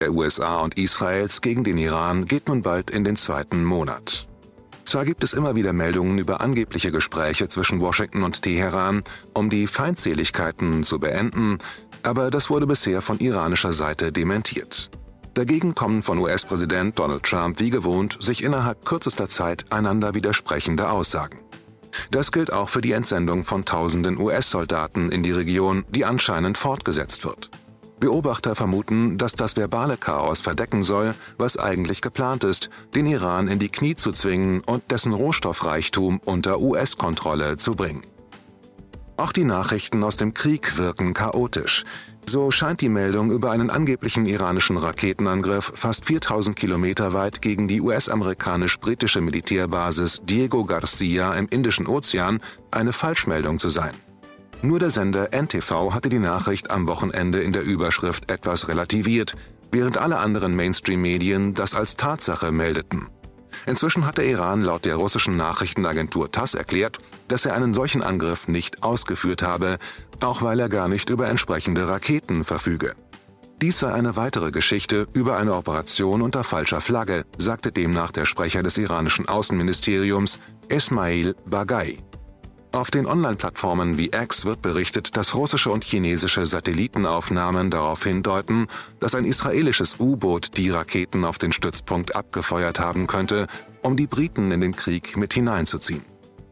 der USA und Israels gegen den Iran geht nun bald in den 2. Monat. Zwar gibt es immer wieder Meldungen über angebliche Gespräche zwischen Washington und Teheran, um die Feindseligkeiten zu beenden, aber das wurde bisher von iranischer Seite dementiert. Dagegen kommen von US-Präsident Donald Trump wie gewohnt sich innerhalb kürzester Zeit einander widersprechende Aussagen. Das gilt auch für die Entsendung von tausenden US-Soldaten in die Region, die anscheinend fortgesetzt wird. Beobachter vermuten, dass das verbale Chaos verdecken soll, was eigentlich geplant ist, den Iran in die Knie zu zwingen und dessen Rohstoffreichtum unter US-Kontrolle zu bringen. Auch die Nachrichten aus dem Krieg wirken chaotisch. So scheint die Meldung über einen angeblichen iranischen Raketenangriff fast 4000 Kilometer weit gegen die US-amerikanisch-britische Militärbasis Diego Garcia im Indischen Ozean eine Falschmeldung zu sein. Nur der Sender NTV hatte die Nachricht am Wochenende in der Überschrift etwas relativiert, während alle anderen Mainstream-Medien das als Tatsache meldeten. Inzwischen hat der Iran laut der russischen Nachrichtenagentur TASS erklärt, dass er einen solchen Angriff nicht ausgeführt habe, auch weil er gar nicht über entsprechende Raketen verfüge. Dies sei eine weitere Geschichte über eine Operation unter falscher Flagge, sagte demnach der Sprecher des iranischen Außenministeriums Esmail Baghai. Auf den Online-Plattformen wie X wird berichtet, dass russische und chinesische Satellitenaufnahmen darauf hindeuten, dass ein israelisches U-Boot die Raketen auf den Stützpunkt abgefeuert haben könnte, um die Briten in den Krieg mit hineinzuziehen.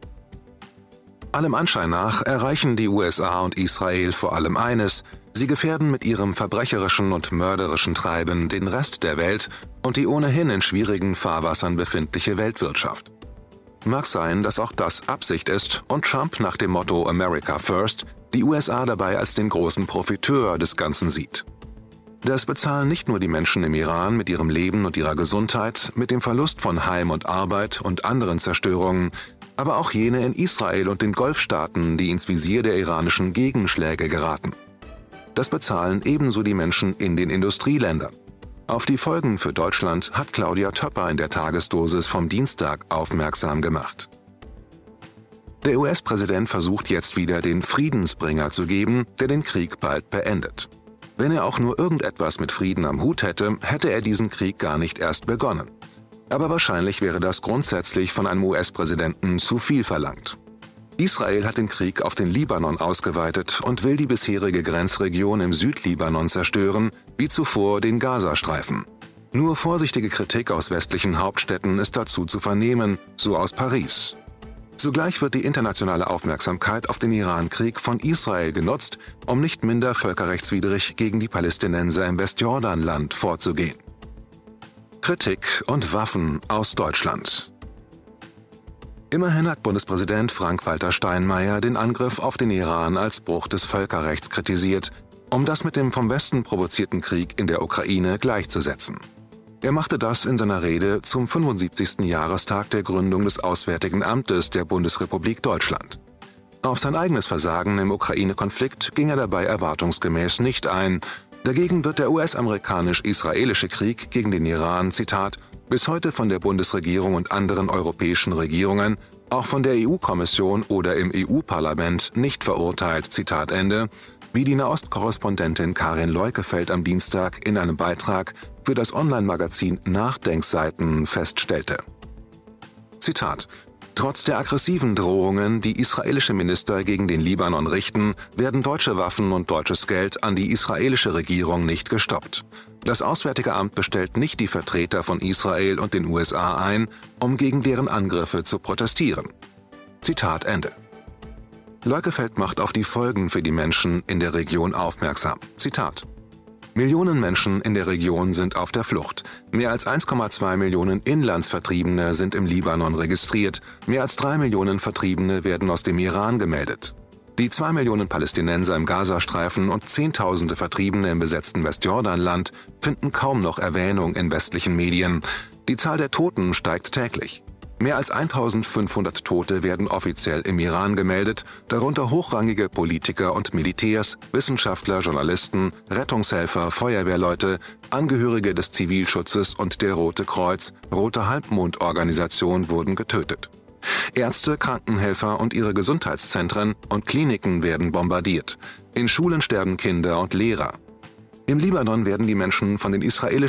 Allem Anschein nach erreichen die USA und Israel vor allem eines: Sie gefährden mit ihrem verbrecherischen und mörderischen Treiben den Rest der Welt und die ohnehin in schwierigen Fahrwassern befindliche Weltwirtschaft. Mag sein, dass auch das Absicht ist und Trump nach dem Motto America First die USA dabei als den großen Profiteur des Ganzen sieht. Das bezahlen nicht nur die Menschen im Iran mit ihrem Leben und ihrer Gesundheit, mit dem Verlust von Heim und Arbeit und anderen Zerstörungen, aber auch jene in Israel und den Golfstaaten, die ins Visier der iranischen Gegenschläge geraten. Das bezahlen ebenso die Menschen in den Industrieländern. Auf die Folgen für Deutschland hat Claudia Töpper in der Tagesdosis vom Dienstag aufmerksam gemacht. Der US-Präsident versucht jetzt wieder den Friedensbringer zu geben, der den Krieg bald beendet. Wenn er auch nur irgendetwas mit Frieden am Hut hätte, hätte er diesen Krieg gar nicht erst begonnen. Aber wahrscheinlich wäre das grundsätzlich von einem US-Präsidenten zu viel verlangt. Israel hat den Krieg auf den Libanon ausgeweitet und will die bisherige Grenzregion im Südlibanon zerstören, wie zuvor den Gazastreifen. Nur vorsichtige Kritik aus westlichen Hauptstädten ist dazu zu vernehmen, so aus Paris. Zugleich wird die internationale Aufmerksamkeit auf den Iran-Krieg von Israel genutzt, um nicht minder völkerrechtswidrig gegen die Palästinenser im Westjordanland vorzugehen. Kritik und Waffen aus Deutschland. Immerhin hat Bundespräsident Frank-Walter Steinmeier den Angriff auf den Iran als Bruch des Völkerrechts kritisiert, um das mit dem vom Westen provozierten Krieg in der Ukraine gleichzusetzen. Er machte das in seiner Rede zum 75. Jahrestag der Gründung des Auswärtigen Amtes der Bundesrepublik Deutschland. Auf sein eigenes Versagen im Ukraine-Konflikt ging er dabei erwartungsgemäß nicht ein. Dagegen wird der US-amerikanisch-israelische Krieg gegen den Iran, Zitat, bis heute von der Bundesregierung und anderen europäischen Regierungen, auch von der EU-Kommission oder im EU-Parlament nicht verurteilt, Zitat Ende, wie die Nahost-Korrespondentin Karin Leukefeld am Dienstag in einem Beitrag für das Online-Magazin Nachdenkseiten feststellte. Zitat: Trotz der aggressiven Drohungen, die israelische Minister gegen den Libanon richten, werden deutsche Waffen und deutsches Geld an die israelische Regierung nicht gestoppt. Das Auswärtige Amt bestellt nicht die Vertreter von Israel und den USA ein, um gegen deren Angriffe zu protestieren. Zitat Ende. Leukefeld macht auf die Folgen für die Menschen in der Region aufmerksam. Zitat: Millionen Menschen in der Region sind auf der Flucht. Mehr als 1,2 Millionen Inlandsvertriebene sind im Libanon registriert. Mehr als 3 Millionen Vertriebene werden aus dem Iran gemeldet. Die 2 Millionen Palästinenser im Gazastreifen und Zehntausende Vertriebene im besetzten Westjordanland finden kaum noch Erwähnung in westlichen Medien. Die Zahl der Toten steigt täglich. Mehr als 1500 Tote werden offiziell im Iran gemeldet, darunter hochrangige Politiker und Militärs, Wissenschaftler, Journalisten, Rettungshelfer, Feuerwehrleute, Angehörige des Zivilschutzes und der Rote Kreuz, Rote Halbmond-Organisation wurden getötet. Ärzte, Krankenhelfer und ihre Gesundheitszentren und Kliniken werden bombardiert. In Schulen sterben Kinder und Lehrer. Im Libanon werden die Menschen von den israelischen